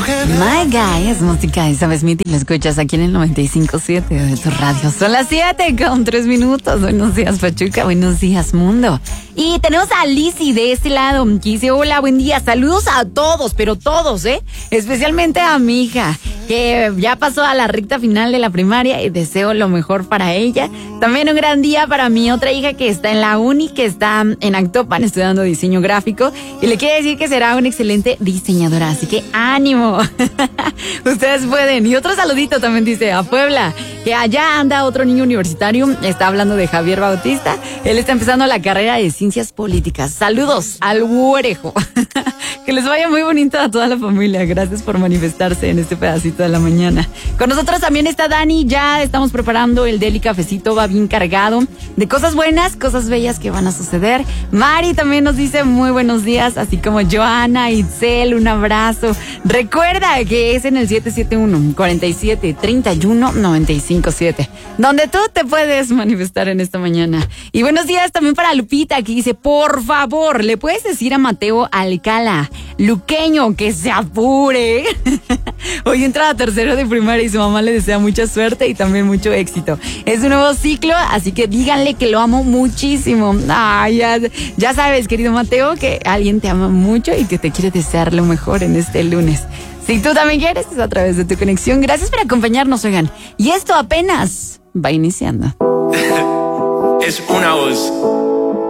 My Guy es música de Sam Smith y lo escuchas aquí en el 95.7 de tu radio. Son las 7:03. Buenos días, Pachuca. Buenos días, mundo. Y tenemos a Lizzy de este lado, que dice: hola, buen día. Saludos a todos, pero todos, especialmente a mi hija, que ya pasó a la recta final de la primaria y deseo lo mejor para ella. También un gran día para mi otra hija que está en la uni, que está en Actopan estudiando diseño gráfico y le quiere decir que será una excelente diseñadora, así que ánimo. Ustedes pueden. Y otro saludito también dice a Puebla, que allá anda otro niño universitario, está hablando de Javier Bautista, él está empezando la carrera de ciencias políticas. Saludos al güerejo. Que les vaya muy bonito a toda la familia. Gracias por manifestarse en este pedacito de la mañana. Con nosotros también está Dani. Ya estamos preparando el deli cafecito. Va bien cargado de cosas buenas, cosas bellas que van a suceder. Mari también nos dice muy buenos días, así como Joana, Itzel, un abrazo. Recuerda que es en el 771-4731-957, donde tú te puedes manifestar en esta mañana. Y buenos días también para Lupita, que dice: por favor, ¿le puedes decir a Mateo Alcala, luqueño, que se apure? Hoy entra a tercero de primaria y su mamá le desea mucha suerte y también mucho éxito. Es un nuevo ciclo, así que díganle que lo amo muchísimo. Ay, ya sabes, querido Mateo, que alguien te ama mucho y que te quiere desear lo mejor en este lunes. Si tú también quieres, es a través de tu conexión. Gracias por acompañarnos, oigan. Y esto apenas va iniciando. Es una voz.